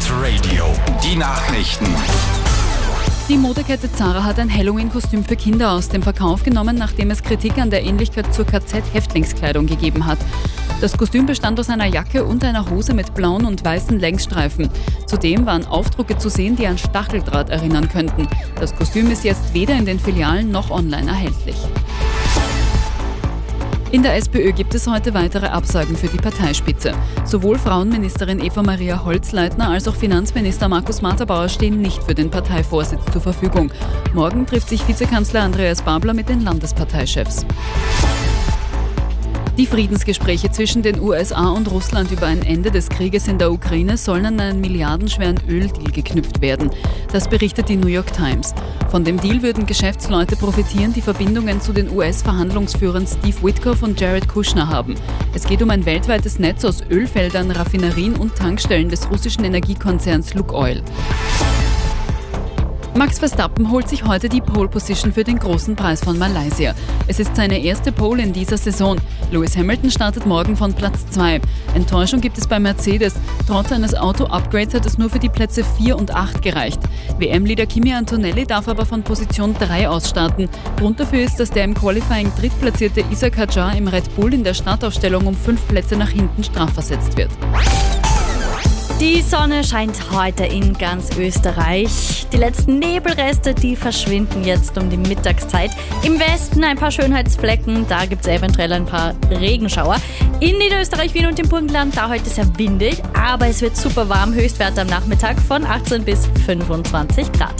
Pirate Radio, die Nachrichten. Die Modekette Zara hat ein Halloween-Kostüm für Kinder aus dem Verkauf genommen, nachdem es Kritik an der Ähnlichkeit zur KZ-Häftlingskleidung gegeben hat. Das Kostüm bestand aus einer Jacke und einer Hose mit blauen und weißen Längsstreifen. Zudem waren Aufdrucke zu sehen, die an Stacheldraht erinnern könnten. Das Kostüm ist jetzt weder in den Filialen noch online erhältlich. In der SPÖ gibt es heute weitere Absagen für die Parteispitze. Sowohl Frauenministerin Eva-Maria Holzleitner als auch Finanzminister Markus Matterbauer stehen nicht für den Parteivorsitz zur Verfügung. Morgen trifft sich Vizekanzler Andreas Babler mit den Landesparteichefs. Die Friedensgespräche zwischen den USA und Russland über ein Ende des Krieges in der Ukraine sollen an einen milliardenschweren Öldeal geknüpft werden. Das berichtet die New York Times. Von dem Deal würden Geschäftsleute profitieren, die Verbindungen zu den US-Verhandlungsführern Steve Witkoff und Jared Kushner haben. Es geht um ein weltweites Netz aus Ölfeldern, Raffinerien und Tankstellen des russischen Energiekonzerns Lukoil. Max Verstappen holt sich heute die Pole Position für den großen Preis von Malaysia. Es ist seine erste Pole in dieser Saison. Lewis Hamilton startet morgen von Platz 2. Enttäuschung gibt es bei Mercedes. Trotz eines Auto-Upgrades hat es nur für die Plätze 4 und 8 gereicht. WM-Leader Kimi Antonelli darf aber von Position 3 aus starten. Grund dafür ist, dass der im Qualifying drittplatzierte Isack Hadjar im Red Bull in der Startaufstellung um 5 Plätze nach hinten strafversetzt wird. Die Sonne scheint heute in ganz Österreich. Die letzten Nebelreste, die verschwinden jetzt um die Mittagszeit. Im Westen ein paar Schönheitsflecken, da gibt es eventuell ein paar Regenschauer. In Niederösterreich, Wien und im Burgenland, da heute sehr windig, aber es wird super warm. Höchstwerte am Nachmittag von 18 bis 25 Grad.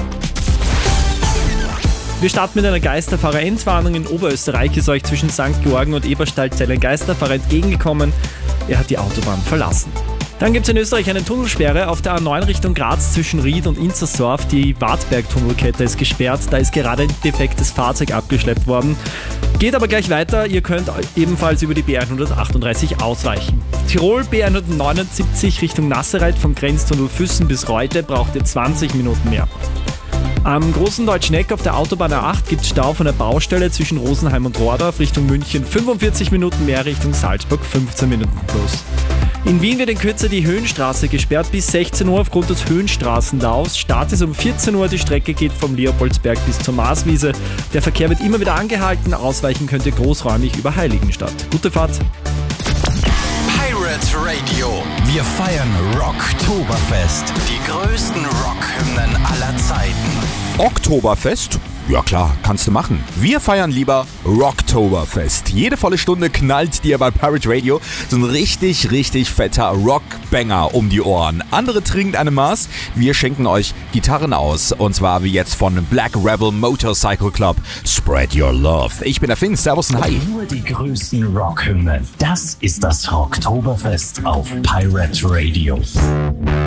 Wir starten mit einer Geisterfahrer-Endwarnung. In Oberösterreich ist euch zwischen St. Georgen und Eberstallzell ein Geisterfahrer entgegengekommen. Er hat die Autobahn verlassen. Dann gibt es in Österreich eine Tunnelsperre auf der A9 Richtung Graz zwischen Ried und Inzersdorf. Die Wartberg-Tunnelkette ist gesperrt, da ist gerade ein defektes Fahrzeug abgeschleppt worden. Geht aber gleich weiter, ihr könnt ebenfalls über die B138 ausweichen. Tirol B179 Richtung Nassereit vom Grenztunnel Füssen bis Reute braucht ihr 20 Minuten mehr. Am Großen Deutschen Eck auf der Autobahn A8 gibt es Stau von der Baustelle zwischen Rosenheim und Rohrdorf Richtung München 45 Minuten mehr, Richtung Salzburg 15 Minuten plus. In Wien wird in Kürze die Höhenstraße gesperrt bis 16 Uhr aufgrund des Höhenstraßenlaufs. Start ist um 14 Uhr, die Strecke geht vom Leopoldsberg bis zur Marswiese. Der Verkehr wird immer wieder angehalten, ausweichen könnt ihr großräumig über Heiligenstadt. Gute Fahrt! Pirate Radio, wir feiern Rocktoberfest. Die größten Rockhymnen aller Zeiten. Oktoberfest? Ja klar, kannst du machen. Wir feiern lieber Rocktoberfest. Jede volle Stunde knallt dir bei Pirate Radio so ein richtig fetter Rockbanger um die Ohren. Andere trinken eine Maß, wir schenken euch Gitarren aus. Und zwar wie jetzt von Black Rebel Motorcycle Club. Spread your love. Ich bin der Finn, servus und hi. Nur die größten Rockhymnen. Das ist das Rocktoberfest auf Pirate Radio.